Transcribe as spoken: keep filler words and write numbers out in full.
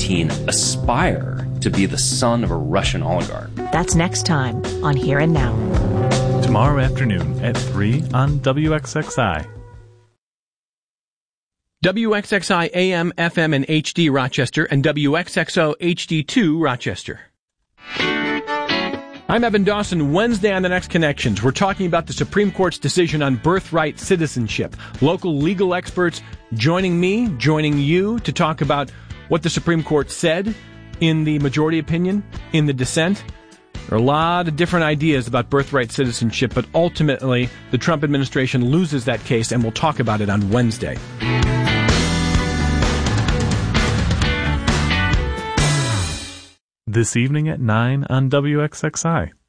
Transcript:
eighteen aspire to be the son of a Russian oligarch. That's next time on Here and Now. Tomorrow afternoon at three on W X X I. W X X I A M, F M, and H D Rochester, and W X X O H D two Rochester. I'm Evan Dawson. Wednesday on The Next Connections, we're talking about the Supreme Court's decision on birthright citizenship. Local legal experts joining me, joining you to talk about what the Supreme Court said in the majority opinion, in the dissent. There are a lot of different ideas about birthright citizenship, but ultimately the Trump administration loses that case, and we'll talk about it on Wednesday. This evening at nine on W X X I.